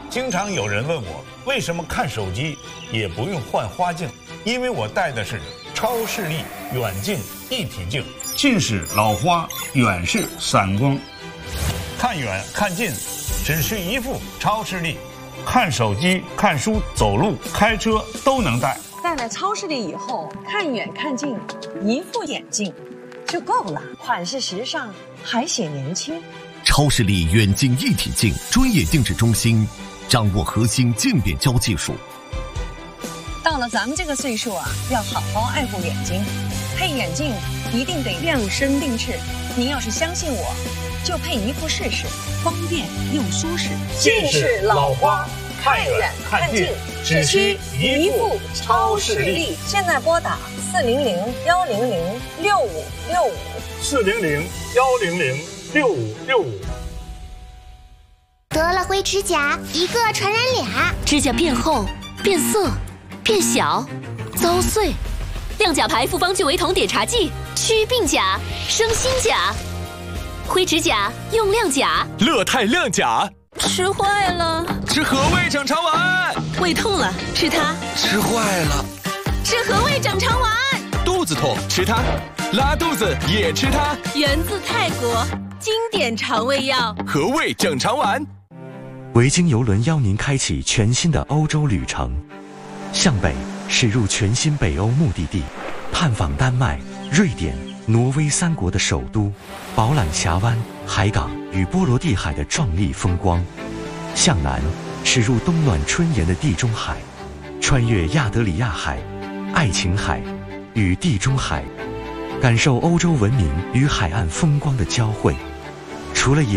经常有人问我，为什么看手机也不用换花镜？因为我戴的是超视力远近一体镜，近视老花，远视散光。看远看近，只需一副超视力，看手机、看书、走路、开车都能戴。 戴了超视力以后，看远看近，一副眼镜就够了，款式时尚，还显年轻。 超视力远近一体镜专业定制中心，掌握核心渐变焦技术。 到了咱们这个岁数啊，要好好爱护眼睛，配眼镜一定得量身定制。您要是相信我，就配一副试试，方便又舒适。 近视老花，看远看近，只需一副超视力。 现在拨打 400-100-6565，400-100-6565。 得了灰指甲，一个传染俩， 指甲变厚、变色、变小、遭碎。亮甲牌复方聚维酮碘茶剂，祛病甲，生新甲。灰指甲用亮甲， 乐泰亮甲。 吃坏了， 吃和味整肠丸。 胃痛了，吃它。 吃坏了， 吃和味整肠丸。 肚子痛吃它，拉肚子也吃它。 源自泰国，经典肠胃药， 和味整肠丸。 维京邮轮邀您开启全新的欧洲旅程，向北驶入全新北欧目的地，探访丹麦、瑞典、挪威3国的首都，饱览峡湾、海港与波罗的海的壮丽风光；向南驶入冬暖春炎的地中海，穿越亚得里亚海、爱琴海与地中海，感受欧洲文明与海岸风光的交汇。除了